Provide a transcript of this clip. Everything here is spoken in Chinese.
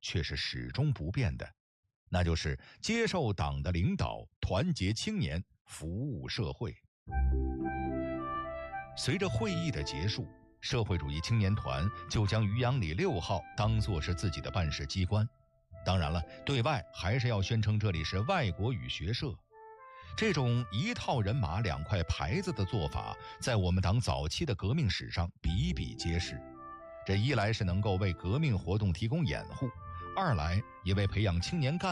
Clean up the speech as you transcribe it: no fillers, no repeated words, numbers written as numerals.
却是始终不变的，那就是接受党的领导，团结青年，服务社会。随着会议的结束，社会主义青年团就将渔阳里6号当作是自己的办事机关。当然了，对外还是要宣称这里是外国语学社。这种一套人马2块牌子的做法，在我们党早期的革命史上比比皆是。这一来是能够为革命活动提供掩护，二来也为培养青年干